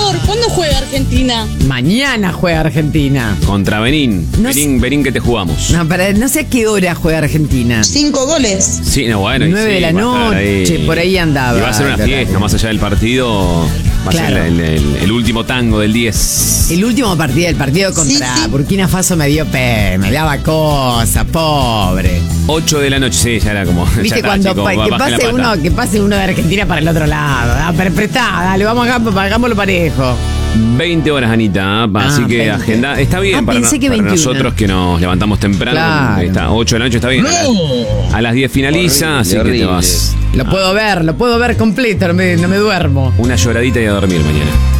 Flor, ¿cuándo juega Argentina? Mañana juega Argentina. Contra Benín. Benín que te jugamos. No, no sé a qué hora juega Argentina. 5 goles. Sí, no, bueno. 9 de la noche, por ahí andaba. Y va a ser una fiesta, más allá del partido. Va a ser el último tango del 10. El último partido, el partido contra Burkina Faso me dio pena, me daba cosa, pobre. 8 de la noche, sí, ya era como. Viste, cuando que pase uno de Argentina para el otro lado. Pero prestá, dale, hagámoslo parejo. 20 horas, Anita, así que 20. Agenda. Está bien para nosotros que nos levantamos temprano. Claro. Está 8 de la noche, está bien. No. A las 10 finaliza, así que te vas. Lo puedo ver completo, no me duermo. Una lloradita y a dormir mañana.